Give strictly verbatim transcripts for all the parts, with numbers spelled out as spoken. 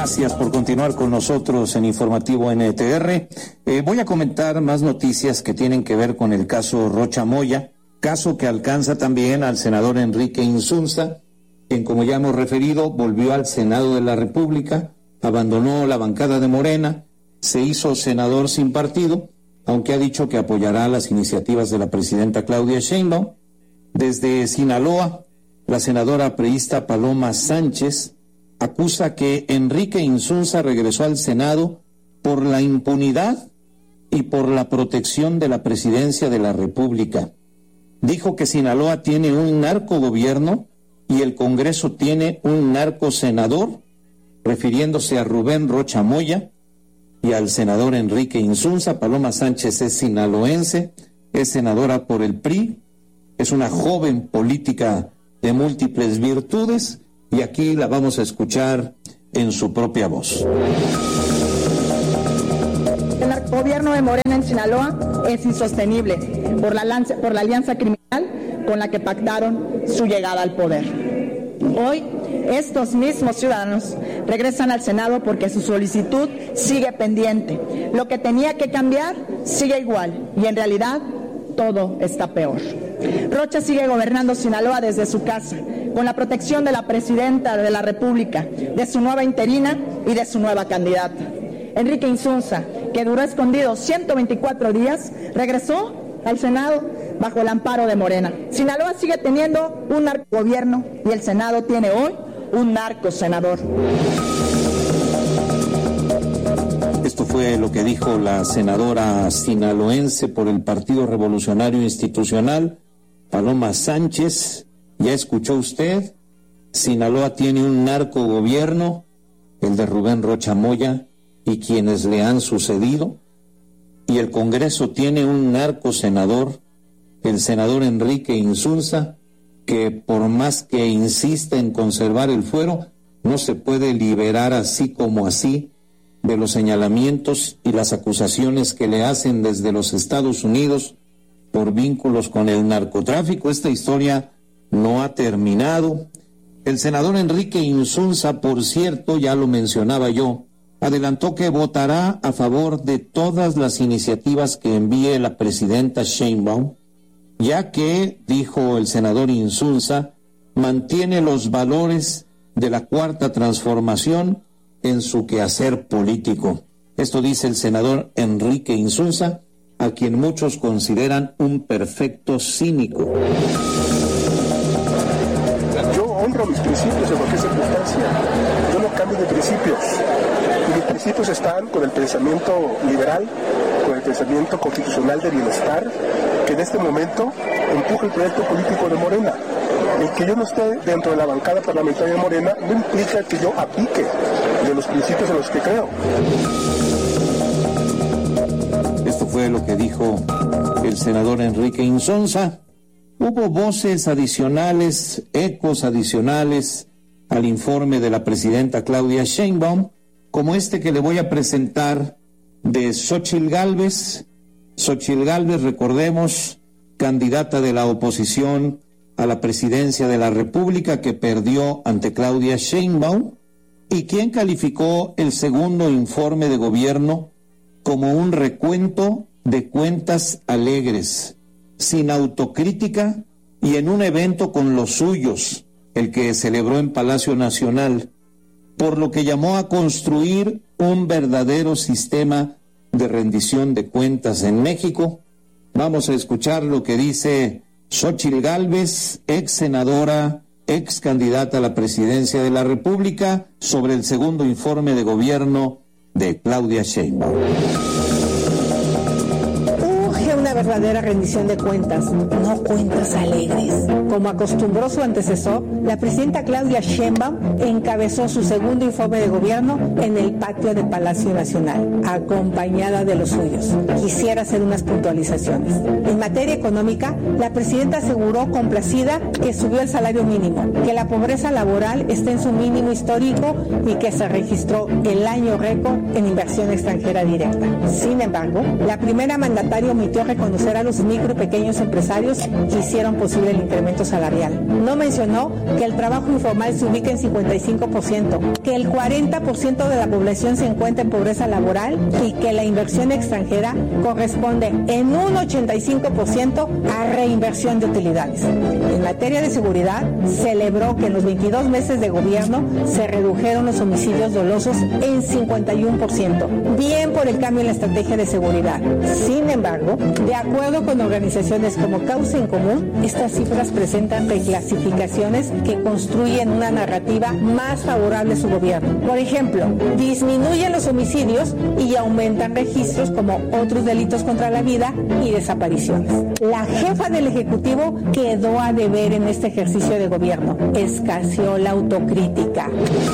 Gracias por continuar con nosotros en Informativo N T R. Eh, voy a comentar más noticias que tienen que ver con el caso Rocha Moya, caso que alcanza también al senador Enrique Insunza, quien, como ya hemos referido, volvió al Senado de la República, abandonó la bancada de Morena, se hizo senador sin partido, aunque ha dicho que apoyará las iniciativas de la presidenta Claudia Sheinbaum. Desde Sinaloa, la senadora priista Paloma Sánchez acusa que Enrique Insunza regresó al Senado por la impunidad y por la protección de la presidencia de la República. Dijo que Sinaloa tiene un narcogobierno y el Congreso tiene un narcosenador, refiriéndose a Rubén Rocha Moya y al senador Enrique Insunza. Paloma Sánchez es sinaloense, es senadora por el P R I, es una joven política de múltiples virtudes, y aquí la vamos a escuchar en su propia voz. El gobierno de Morena en Sinaloa es insostenible por la, lanza, por la alianza criminal con la que pactaron su llegada al poder. Hoy, estos mismos ciudadanos regresan al Senado porque su solicitud sigue pendiente. Lo que tenía que cambiar sigue igual, y en realidad todo está peor. Rocha sigue gobernando Sinaloa desde su casa, con la protección de la presidenta de la República, de su nueva interina y de su nueva candidata. Enrique Insunza, que duró escondido ciento veinticuatro días, regresó al Senado bajo el amparo de Morena. Sinaloa sigue teniendo un narcogobierno y el Senado tiene hoy un narcosenador. Esto fue lo que dijo la senadora sinaloense por el Partido Revolucionario Institucional, Paloma Sánchez. Ya escuchó usted, Sinaloa tiene un narcogobierno, el de Rubén Rocha Moya y quienes le han sucedido, y el Congreso tiene un narcosenador, el senador Enrique Insunza, que por más que insista en conservar el fuero, no se puede liberar así como así de los señalamientos y las acusaciones que le hacen desde los Estados Unidos por vínculos con el narcotráfico. Esta historia no ha terminado. El senador Enrique Insunza, por cierto, ya lo mencionaba yo, adelantó que votará a favor de todas las iniciativas que envíe la presidenta Sheinbaum, ya que, dijo el senador Insunza, mantiene los valores de la Cuarta Transformación en su quehacer político. Esto dice el senador Enrique Insunza, a quien muchos consideran un perfecto cínico. Yo honro mis principios en cualquier circunstancia. Yo no cambio de principios. Y mis principios están con el pensamiento liberal, con el pensamiento constitucional de bienestar, que en este momento empuja el proyecto político de Morena. El que yo no esté dentro de la bancada parlamentaria de Morena no implica que yo aplique de los principios en los que creo. Esto fue lo que dijo el senador Enrique Insunza. Hubo voces adicionales, ecos adicionales al informe de la presidenta Claudia Sheinbaum, como este que le voy a presentar de Xóchitl Gálvez. Xóchitl Gálvez, recordemos, candidata de la oposición a la presidencia de la República, que perdió ante Claudia Sheinbaum, y quien calificó el segundo informe de gobierno como un recuento de cuentas alegres, sin autocrítica y en un evento con los suyos, el que celebró en Palacio Nacional, por lo que llamó a construir un verdadero sistema de rendición de cuentas en México. Vamos a escuchar lo que dice Xóchitl Gálvez, ex senadora, ex candidata a la presidencia de la República, sobre el segundo informe de gobierno de Claudia Sheinbaum. Urge una verdadera rendición de cuentas, no cuentas alegres. Como acostumbró su antecesor, la presidenta Claudia Sheinbaum encabezó su segundo informe de gobierno en el patio de Palacio Nacional, acompañada de los suyos. Quisiera hacer unas puntualizaciones. En materia económica, la presidenta aseguró complacida que subió el salario mínimo, que la pobreza laboral está en su mínimo histórico y que se registró el año récord en inversión extranjera directa. Sin embargo, la primera mandataria omitió reconocer reconocer a los micro y pequeños empresarios que hicieron posible el incremento salarial. No mencionó que el trabajo informal se ubica en cincuenta y cinco por ciento, que el cuarenta por ciento de la población se encuentra en pobreza laboral y que la inversión extranjera corresponde en un ochenta y cinco por ciento a reinversión de utilidades. En materia de seguridad, celebró que en los veintidós meses de gobierno se redujeron los homicidios dolosos en cincuenta y uno por ciento, bien por el cambio en la estrategia de seguridad. Sin embargo, de acuerdo con organizaciones como Causa en Común, estas cifras presentan reclasificaciones que construyen una narrativa más favorable a su gobierno. Por ejemplo, disminuyen los homicidios y aumentan registros como otros delitos contra la vida y desapariciones. La jefa del Ejecutivo quedó a deber en este ejercicio de gobierno. Escaseó la autocrítica.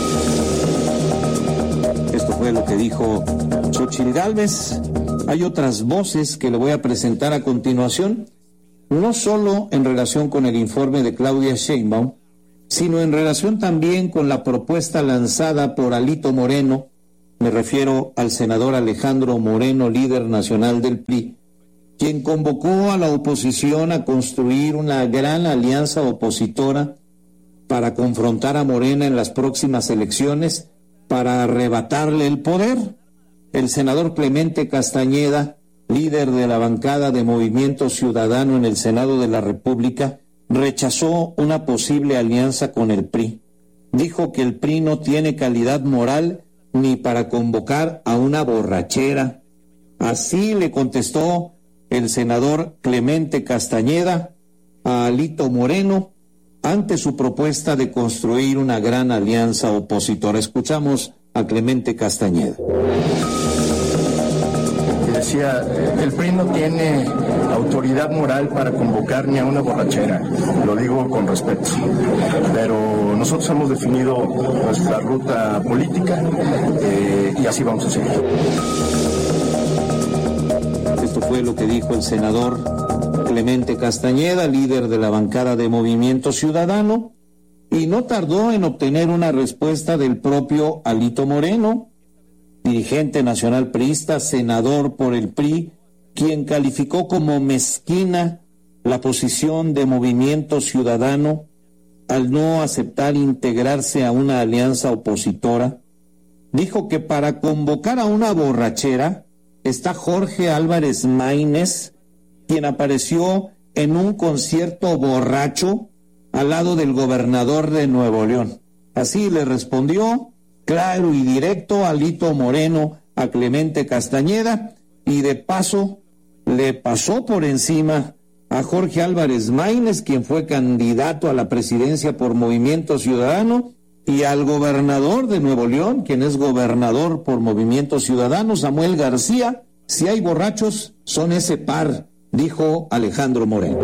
Esto fue lo que dijo Xóchitl Gálvez. Hay otras voces que le voy a presentar a continuación, no solo en relación con el informe de Claudia Sheinbaum, sino en relación también con la propuesta lanzada por Alito Moreno. Me refiero al senador Alejandro Moreno, líder nacional del P R I, quien convocó a la oposición a construir una gran alianza opositora para confrontar a Morena en las próximas elecciones, para arrebatarle el poder. El senador Clemente Castañeda, líder de la bancada de Movimiento Ciudadano en el Senado de la República, rechazó una posible alianza con el P R I. Dijo que el P R I no tiene calidad moral ni para convocar a una borrachera. Así le contestó el senador Clemente Castañeda a Alito Moreno ante su propuesta de construir una gran alianza opositora. Escuchamos a Clemente Castañeda. Decía, el P R I no tiene autoridad moral para convocar ni a una borrachera, lo digo con respeto, pero nosotros hemos definido nuestra ruta política eh, y así vamos a seguir. Esto fue lo que dijo el senador Clemente Castañeda, líder de la bancada de Movimiento Ciudadano, y no tardó en obtener una respuesta del propio Alito Moreno, dirigente nacional priista, senador por el P R I, quien calificó como mezquina la posición de Movimiento Ciudadano al no aceptar integrarse a una alianza opositora. Dijo que para convocar a una borrachera está Jorge Álvarez Maínez, quien apareció en un concierto borracho al lado del gobernador de Nuevo León. Así le respondió claro y directo Alito Moreno a Clemente Castañeda, y de paso le pasó por encima a Jorge Álvarez Maínez, quien fue candidato a la presidencia por Movimiento Ciudadano, y al gobernador de Nuevo León, quien es gobernador por Movimiento Ciudadano, Samuel García. Si hay borrachos, son ese par, dijo Alejandro Moreno.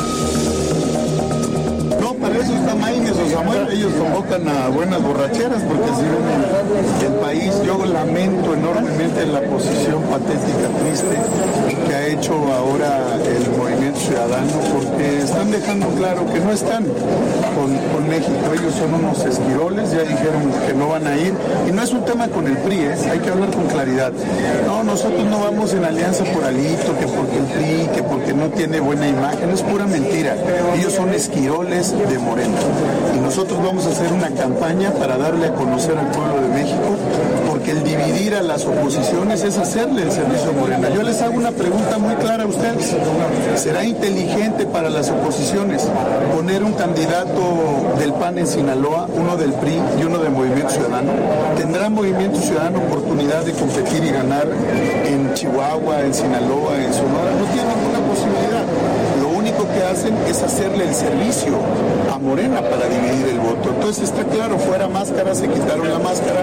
Para eso está Maínez o Samuel, ellos convocan a buenas borracheras porque si ven el país. Yo lamento enormemente la posición patética, triste que ha hecho ahora el Movimiento Ciudadano, porque están dejando claro que no están con, con México. Ellos son unos esquiroles, ya dijeron que no van a ir, y no es un tema con el P R I, ¿eh? Hay que hablar con claridad. No, nosotros no vamos en alianza por Alito, que porque el P R I, que porque no tiene buena imagen, es pura mentira. Ellos son esquiroles de Morena, y nosotros vamos a hacer una campaña para darle a conocer al pueblo de México, porque el dividir a las oposiciones es hacerle el servicio a Morena. Yo les hago una pregunta muy clara a ustedes: ¿será inteligente para las oposiciones poner un candidato del P A N en Sinaloa, uno del P R I y uno del Movimiento Ciudadano? ¿Tendrá Movimiento Ciudadano oportunidad de competir y ganar en Chihuahua, en Sinaloa, en Sonora? No tiene ninguna posibilidad. Lo único que hacen es hacerle el servicio a Morena para dividir el voto. Entonces está claro, fuera máscara, se quitaron la máscara.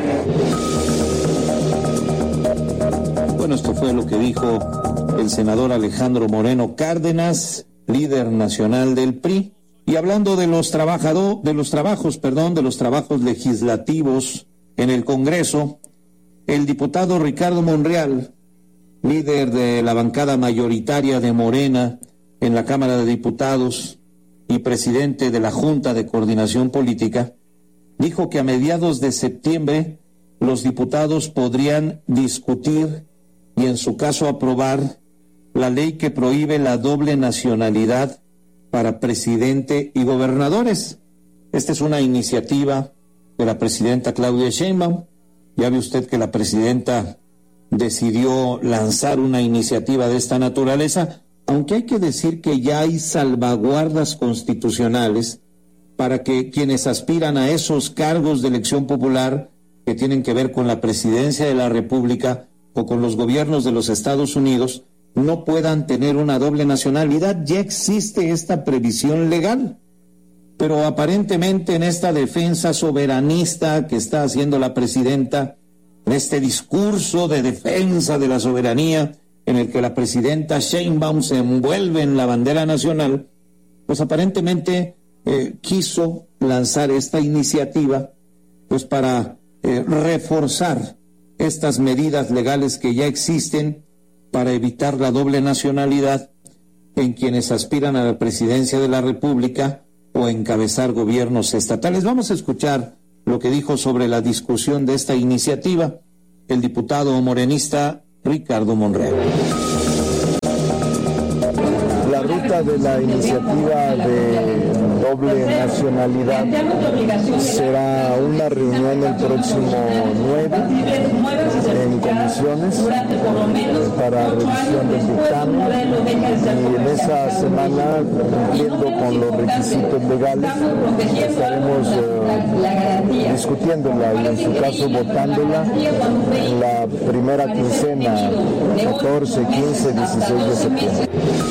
Bueno, esto fue lo que dijo el senador Alejandro Moreno Cárdenas, líder nacional del P R I. Y hablando de los trabajadores, de los trabajos, perdón, de los trabajos legislativos en el Congreso, el diputado Ricardo Monreal, líder de la bancada mayoritaria de Morena en la Cámara de Diputados y presidente de la Junta de Coordinación Política, dijo que a mediados de septiembre los diputados podrían discutir y en su caso aprobar la ley que prohíbe la doble nacionalidad para presidente y gobernadores. Esta es una iniciativa de la presidenta Claudia Sheinbaum. Ya ve usted que la presidenta decidió lanzar una iniciativa de esta naturaleza, aunque hay que decir que ya hay salvaguardas constitucionales para que quienes aspiran a esos cargos de elección popular que tienen que ver con la presidencia de la República o con los gobiernos de los Estados Unidos no puedan tener una doble nacionalidad. Ya existe esta previsión legal. Pero aparentemente en esta defensa soberanista que está haciendo la presidenta, en este discurso de defensa de la soberanía, en el que la presidenta Sheinbaum se envuelve en la bandera nacional, pues aparentemente eh, quiso lanzar esta iniciativa pues para eh, reforzar estas medidas legales que ya existen para evitar la doble nacionalidad en quienes aspiran a la presidencia de la República o encabezar gobiernos estatales. Vamos a escuchar lo que dijo sobre la discusión de esta iniciativa el diputado morenista Ricardo Monreal. La ruta de la iniciativa de doble nacionalidad será una reunión el próximo nueve en comisiones para revisión del dictamen, y en esa semana, cumpliendo con los requisitos legales, estaremos eh, discutiéndola y en su caso votándola en la primera quincena, catorce, quince, dieciséis de septiembre.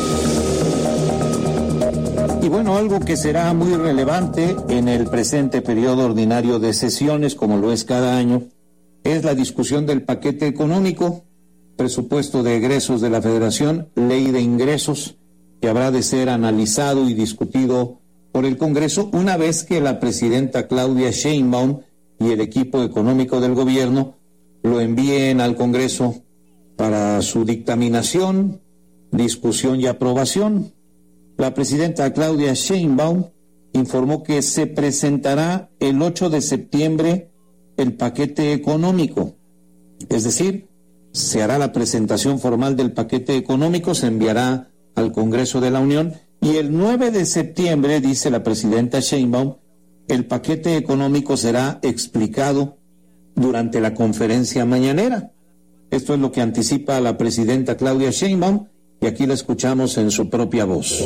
Y bueno, algo que será muy relevante en el presente periodo ordinario de sesiones, como lo es cada año, es la discusión del paquete económico, presupuesto de egresos de la Federación, ley de ingresos, que habrá de ser analizado y discutido por el Congreso una vez que la presidenta Claudia Sheinbaum y el equipo económico del gobierno lo envíen al Congreso para su dictaminación, discusión y aprobación. La presidenta Claudia Sheinbaum informó que se presentará el ocho de septiembre el paquete económico, es decir, se hará la presentación formal del paquete económico, se enviará al Congreso de la Unión y el nueve de septiembre, dice la presidenta Sheinbaum, el paquete económico será explicado durante la conferencia mañanera. Esto es lo que anticipa la presidenta Claudia Sheinbaum. Y aquí la escuchamos en su propia voz.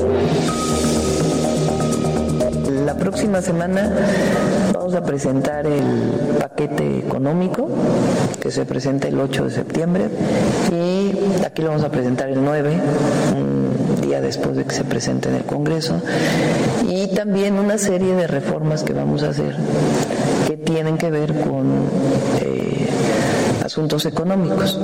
La próxima semana vamos a presentar el paquete económico, que se presenta el ocho de septiembre, y aquí lo vamos a presentar el nueve, un día después de que se presente en el Congreso, y también una serie de reformas que vamos a hacer que tienen que ver con eh, asuntos económicos.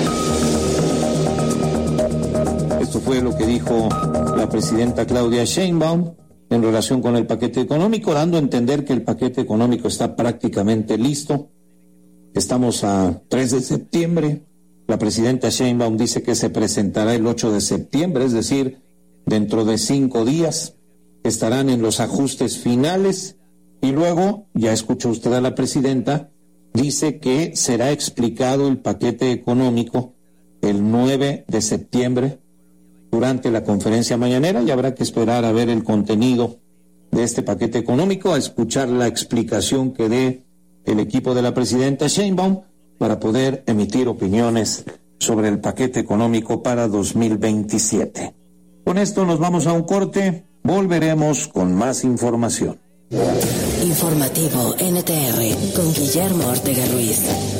Esto fue lo que dijo la presidenta Claudia Sheinbaum en relación con el paquete económico, dando a entender que el paquete económico está prácticamente listo. Estamos a tres de septiembre. La presidenta Sheinbaum dice que se presentará el ocho de septiembre, es decir, dentro de cinco días. Estarán en los ajustes finales y luego, ya escuchó usted a la presidenta, dice que será explicado el paquete económico el nueve de septiembre durante la conferencia mañanera, y habrá que esperar a ver el contenido de este paquete económico, a escuchar la explicación que dé el equipo de la presidenta Sheinbaum para poder emitir opiniones sobre el paquete económico para dos mil veintisiete. Con esto nos vamos a un corte, volveremos con más información. Informativo N T R con Guillermo Ortega Ruiz.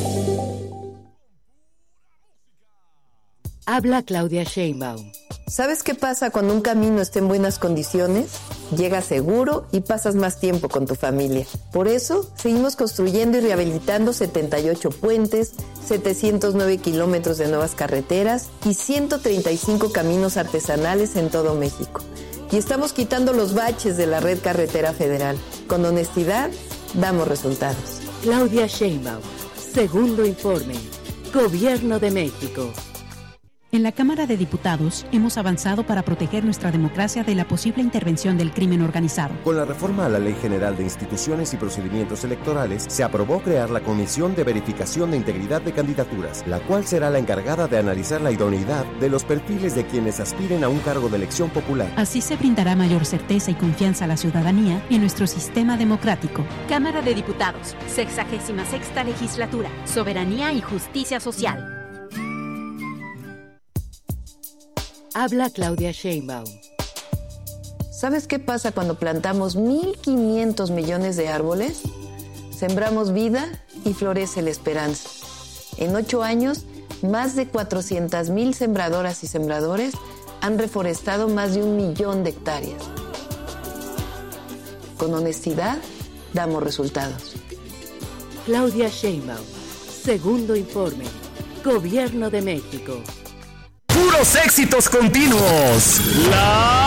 Habla Claudia Sheinbaum. ¿Sabes qué pasa cuando un camino está en buenas condiciones? Llegas seguro y pasas más tiempo con tu familia. Por eso, seguimos construyendo y rehabilitando setenta y ocho puentes, setecientos nueve kilómetros de nuevas carreteras y ciento treinta y cinco caminos artesanales en todo México. Y estamos quitando los baches de la red carretera federal. Con honestidad, damos resultados. Claudia Sheinbaum, segundo informe. Gobierno de México. En la Cámara de Diputados hemos avanzado para proteger nuestra democracia de la posible intervención del crimen organizado. Con la reforma a la Ley General de Instituciones y Procedimientos Electorales, se aprobó crear la Comisión de Verificación de Integridad de Candidaturas, la cual será la encargada de analizar la idoneidad de los perfiles de quienes aspiren a un cargo de elección popular. Así se brindará mayor certeza y confianza a la ciudadanía en nuestro sistema democrático. Cámara de Diputados, sexagésima sexta legislatura, soberanía y justicia social. Habla Claudia Sheinbaum. ¿Sabes qué pasa cuando plantamos mil quinientos millones de árboles? Sembramos vida y florece la esperanza. En ocho años, más de cuatrocientas mil sembradoras y sembradores han reforestado más de un millón de hectáreas. Con honestidad, damos resultados. Claudia Sheinbaum. Segundo informe. Gobierno de México. Puros éxitos continuos. La